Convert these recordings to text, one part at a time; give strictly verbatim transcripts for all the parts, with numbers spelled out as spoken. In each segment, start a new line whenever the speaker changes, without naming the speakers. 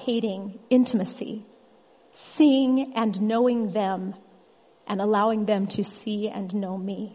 reciprocating intimacy, seeing and knowing them and allowing them to see and know me.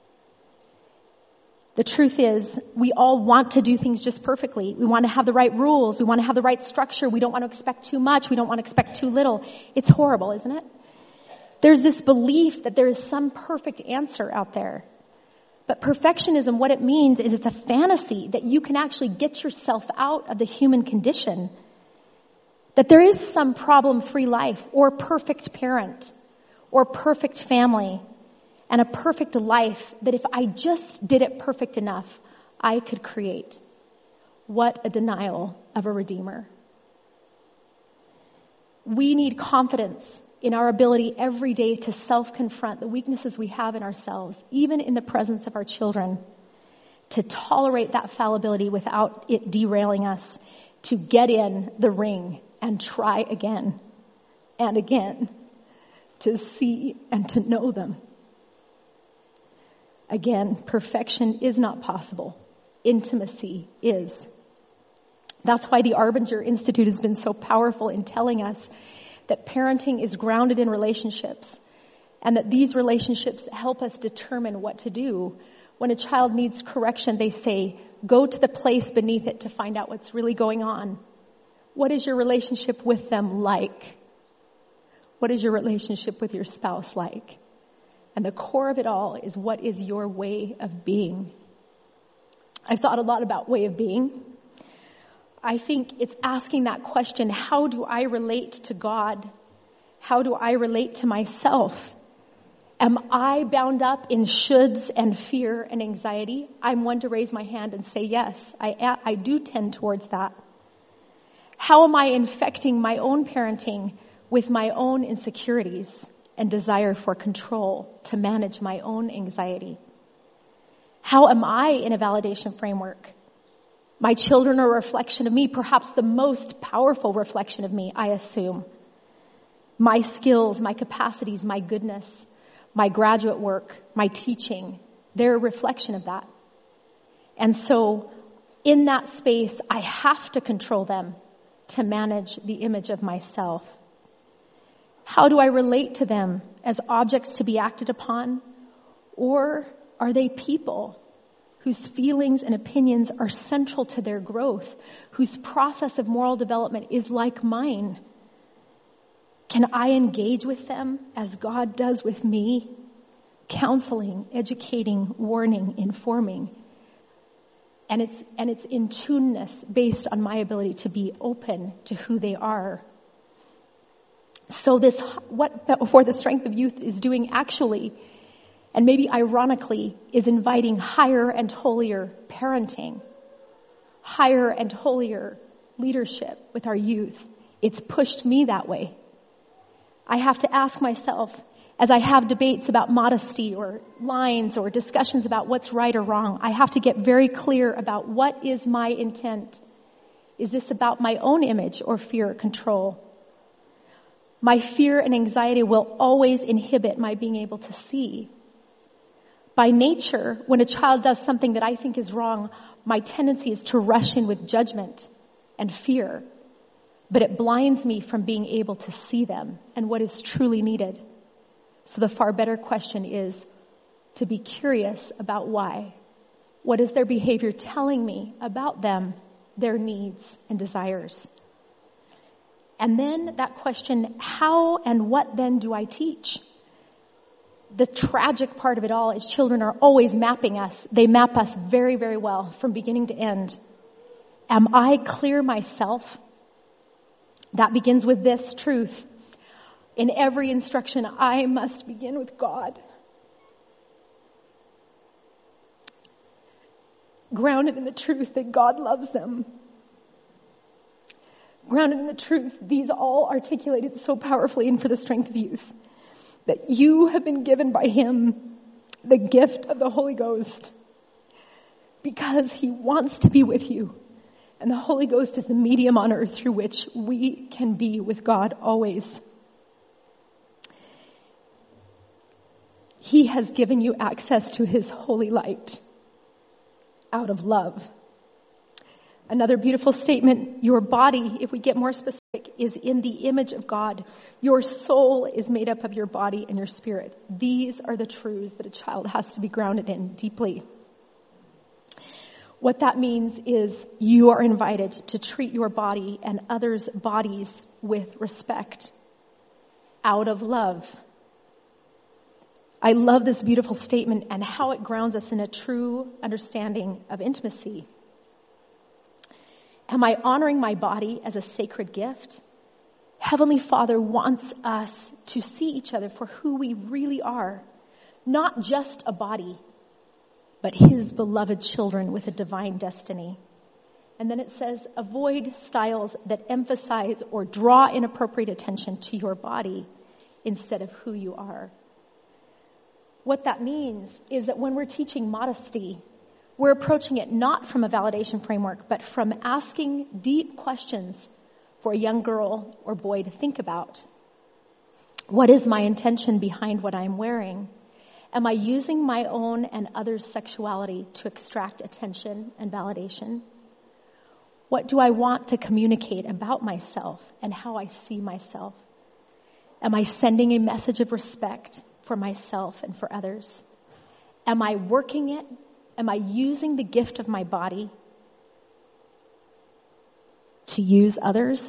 The truth is, we all want to do things just perfectly. We want to have the right rules. We want to have the right structure. We don't want to expect too much. We don't want to expect too little. It's horrible, isn't it? There's this belief that there is some perfect answer out there. But perfectionism, what it means is it's a fantasy that you can actually get yourself out of the human condition. That there is some problem-free life or perfect parent or perfect family and a perfect life that if I just did it perfect enough, I could create. What a denial of a Redeemer. We need confidence in our ability every day to self-confront the weaknesses we have in ourselves, even in the presence of our children, to tolerate that fallibility without it derailing us, to get in the ring and try again and again, to see and to know them. Again, perfection is not possible. Intimacy is. That's why the Arbinger Institute has been so powerful in telling us that parenting is grounded in relationships and that these relationships help us determine what to do. When a child needs correction, they say, go to the place beneath it to find out what's really going on. What is your relationship with them like? What is your relationship with your spouse like? And the core of it all is, what is your way of being? I've thought a lot about way of being. I think it's asking that question, how do I relate to God? How do I relate to myself? Am I bound up in shoulds and fear and anxiety? I'm one to raise my hand and say, yes, I, I do tend towards that. How am I infecting my own parenting with my own insecurities and desire for control to manage my own anxiety? How am I in a validation framework? My children are a reflection of me, perhaps the most powerful reflection of me, I assume. My skills, my capacities, my goodness, my graduate work, my teaching, they're a reflection of that. And so in that space, I have to control them to manage the image of myself. How do I relate to them? As objects to be acted upon? Or are they people whose feelings and opinions are central to their growth, whose process of moral development is like mine? Can I engage with them as God does with me? Counseling, educating, warning, informing. And it's, and it's in tuneness based on my ability to be open to who they are. So this, what For the Strength of Youth is doing actually, and maybe ironically, is inviting higher and holier parenting, higher and holier leadership with our youth. It's pushed me that way. I have to ask myself, as I have debates about modesty or lines or discussions about what's right or wrong, I have to get very clear about what is my intent. Is this about my own image or fear or control? My fear and anxiety will always inhibit my being able to see. By nature, when a child does something that I think is wrong, my tendency is to rush in with judgment and fear. But it blinds me from being able to see them and what is truly needed. So the far better question is to be curious about why. What is their behavior telling me about them, their needs and desires? And then that question, how and what then do I teach? The tragic part of it all is children are always mapping us. They map us very, very well from beginning to end. Am I clear myself? That begins with this truth. In every instruction, I must begin with God. Grounded in the truth that God loves them. Grounded in the truth, these all articulated so powerfully in For the Strength of Youth, that you have been given by Him the gift of the Holy Ghost because He wants to be with you. And the Holy Ghost is the medium on earth through which we can be with God always. He has given you access to His holy light out of love. Another beautiful statement, your body, if we get more specific, is in the image of God. Your soul is made up of your body and your spirit. These are the truths that a child has to be grounded in deeply. What that means is you are invited to treat your body and others' bodies with respect, out of love. I love this beautiful statement and how it grounds us in a true understanding of intimacy. Am I honoring my body as a sacred gift? Heavenly Father wants us to see each other for who we really are, not just a body, but his beloved children with a divine destiny. And then it says, avoid styles that emphasize or draw inappropriate attention to your body instead of who you are. What that means is that when we're teaching modesty, we're approaching it not from a validation framework, but from asking deep questions for a young girl or boy to think about. What is my intention behind what I'm wearing? Am I using my own and others' sexuality to extract attention and validation? What do I want to communicate about myself and how I see myself? Am I sending a message of respect for myself and for others? Am I working it? Am I using the gift of my body to use others?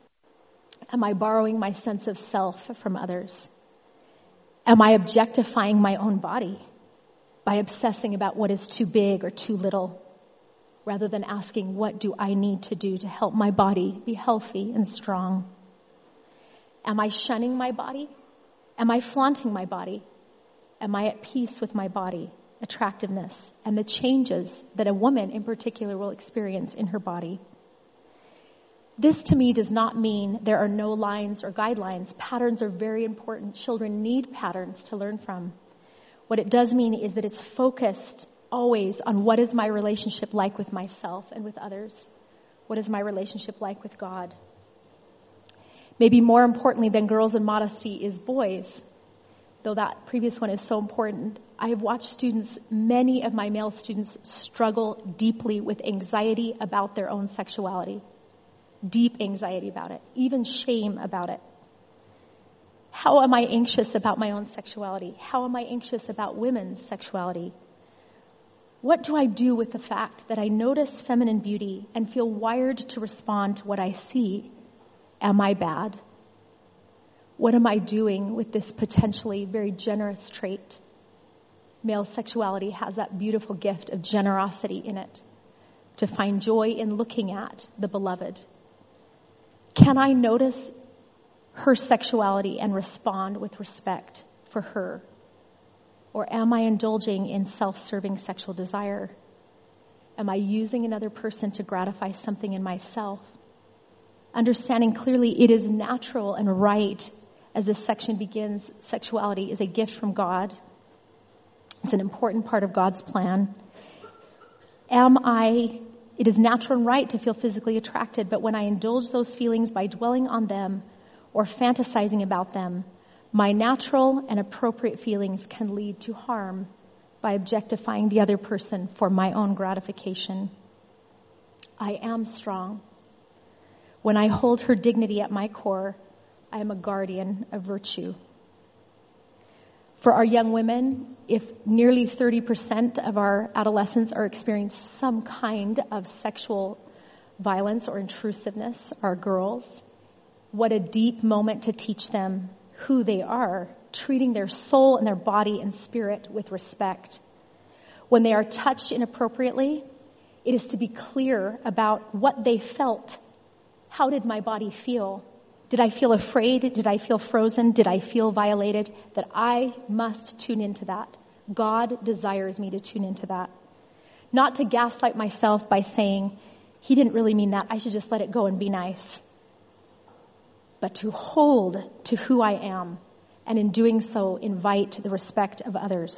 Am I borrowing my sense of self from others? Am I objectifying my own body by obsessing about what is too big or too little, rather than asking, what do I need to do to help my body be healthy and strong? Am I shunning my body? Am I flaunting my body? Am I at peace with my body, attractiveness, and the changes that a woman in particular will experience in her body? This to me does not mean there are no lines or guidelines. Patterns are very important. Children need patterns to learn from. What it does mean is that it's focused always on what is my relationship like with myself and with others. What is my relationship like with God? Maybe more importantly than girls and modesty is boys. Though that previous one is so important, I have watched students, many of my male students, struggle deeply with anxiety about their own sexuality. Deep anxiety about it, even shame about it. How am I anxious about my own sexuality? How am I anxious about women's sexuality? What do I do with the fact that I notice feminine beauty and feel wired to respond to what I see? Am I bad? What am I doing with this potentially very generous trait? Male sexuality has that beautiful gift of generosity in it, to find joy in looking at the beloved. Can I notice her sexuality and respond with respect for her? Or am I indulging in self-serving sexual desire? Am I using another person to gratify something in myself? Understanding clearly it is natural and right, as this section begins, sexuality is a gift from God. It's an important part of God's plan. Am I... It is natural and right to feel physically attracted, but when I indulge those feelings by dwelling on them or fantasizing about them, my natural and appropriate feelings can lead to harm by objectifying the other person for my own gratification. I am strong. When I hold her dignity at my core, I am a guardian of virtue. For our young women, if nearly thirty percent of our adolescents are experiencing some kind of sexual violence or intrusiveness, are girls, what a deep moment to teach them who they are, treating their soul and their body and spirit with respect. When they are touched inappropriately, it is to be clear about what they felt. How did my body feel? Did I feel afraid? Did I feel frozen? Did I feel violated? That I must tune into that. God desires me to tune into that. Not to gaslight myself by saying, he didn't really mean that. I should just let it go and be nice. But to hold to who I am, and in doing so, invite the respect of others.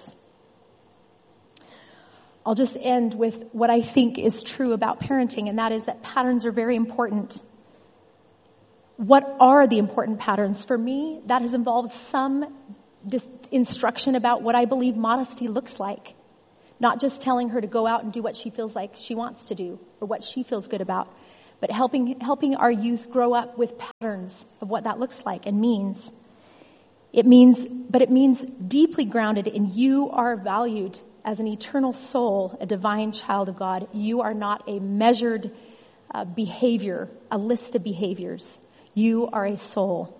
I'll just end with what I think is true about parenting, and that is that patterns are very important. What are the important patterns? For me, that has involved some dis- instruction about what I believe modesty looks like. Not just telling her to go out and do what she feels like she wants to do or what she feels good about, but helping helping our youth grow up with patterns of what that looks like and means. It means, but it means deeply grounded in you are valued as an eternal soul, a divine child of God. You are not a measured uh, behavior, a list of behaviors. You are a soul.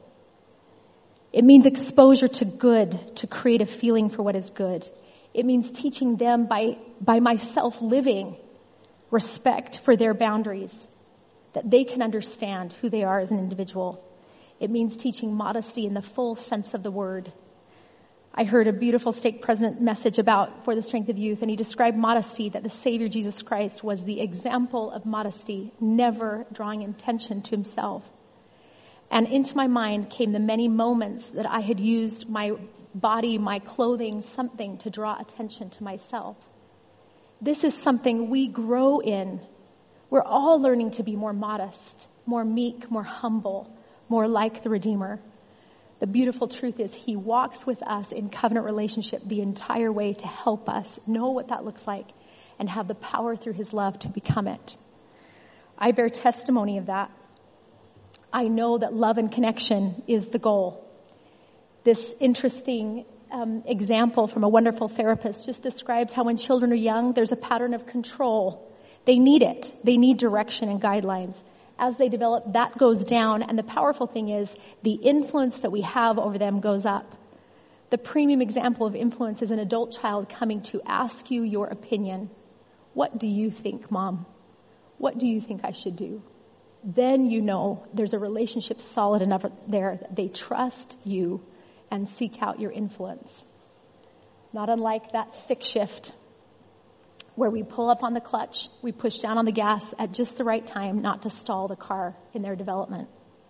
It means exposure to good, to create a feeling for what is good. It means teaching them by, by myself living respect for their boundaries, that they can understand who they are as an individual. It means teaching modesty in the full sense of the word. I heard a beautiful stake president message about For the Strength of Youth, and he described modesty, that the Savior Jesus Christ was the example of modesty, never drawing attention to himself. And into my mind came the many moments that I had used my body, my clothing, something to draw attention to myself. This is something we grow in. We're all learning to be more modest, more meek, more humble, more like the Redeemer. The beautiful truth is he walks with us in covenant relationship the entire way to help us know what that looks like and have the power through his love to become it. I bear testimony of that. I know that love and connection is the goal. This interesting um, example from a wonderful therapist just describes how when children are young, there's a pattern of control. They need it. They need direction and guidelines. As they develop, that goes down, and the powerful thing is the influence that we have over them goes up. The premium example of influence is an adult child coming to ask you your opinion. What do you think, Mom? What do you think I should do? Then you know there's a relationship solid enough there that they trust you and seek out your influence. Not unlike that stick shift where we pull up on the clutch, we push down on the gas at just the right time not to stall the car in their development.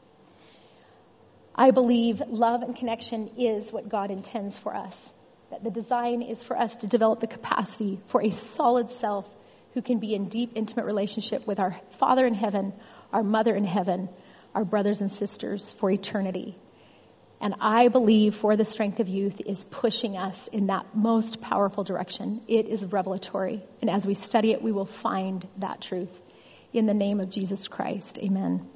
I believe love and connection is what God intends for us. That the design is for us to develop the capacity for a solid self who can be in deep, intimate relationship with our Father in heaven, our Mother in heaven, our brothers and sisters for eternity. And I believe For the Strength of Youth is pushing us in that most powerful direction. It is revelatory. And as we study it, we will find that truth. In the name of Jesus Christ, amen.